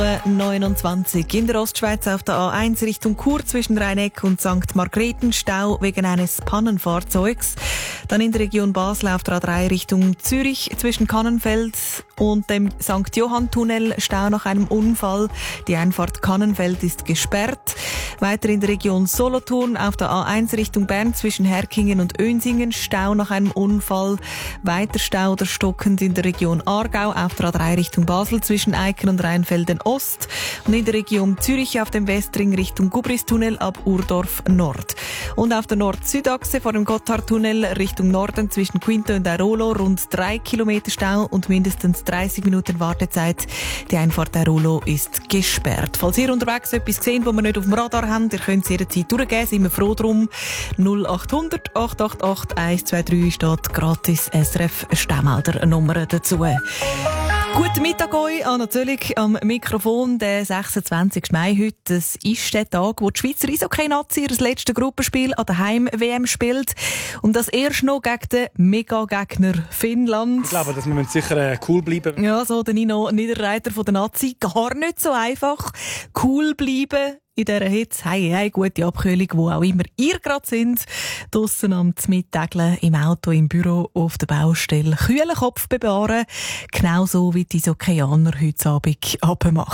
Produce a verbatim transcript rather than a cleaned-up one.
neunundzwanzig in der Ostschweiz auf der A eins Richtung Chur zwischen Rheineck und Sankt Margrethen Stau wegen eines Pannenfahrzeugs. Dann in der Region Basel auf der A drei Richtung Zürich zwischen Kannenfeld und dem Sankt Johann-Tunnel Stau nach einem Unfall. Die Einfahrt Kannenfeld ist gesperrt. Weiter in der Region Solothurn auf der A eins Richtung Bern zwischen Herkingen und Önsingen Stau nach einem Unfall. Weiter Stau oder stockend in der Region Aargau auf der A drei Richtung Basel zwischen Eiken und Rheinfelden Ost und in der Region Zürich auf dem Westring Richtung Gubristunnel ab Urdorf Nord. Und auf der Nord-Süd-Achse vor dem Gotthardtunnel Richtung Norden zwischen Quinto und Airolo rund drei Kilometer Stau und mindestens dreißig Minuten Wartezeit. Die Einfahrt Airolo ist gesperrt. Falls ihr unterwegs etwas sehen, was wir nicht auf dem Radar haben, ihr könnt es jederzeit durchgeben, sind wir froh drum. null acht hundert acht acht acht eins zwei drei steht gratis S R F Stehmelder Nummer dazu. Guten Mittag euch, Anna Zöllig am Mikrofon, der sechsundzwanzigsten Mai heute. Das ist der Tag, wo die Schweizer Eishockey-Nazi ihr letztes Gruppenspiel an der Heim-W M spielt. Und das erst noch gegen den Mega-Gegner Finnland. Ich glaube, dass wir sicher cool bleiben. Ja, so der Nino Niederreiter von der Nazi. Gar nicht so einfach. Cool bleiben. In dieser Hitze, hey, hey, gute Abkühlung, wo auch immer ihr gerade sind. Draussen am Mittageln, im Auto, im Büro, auf der Baustelle. Kühlen Kopf bewahren. Genauso wie die Eishockeianer heute Abend abmachen.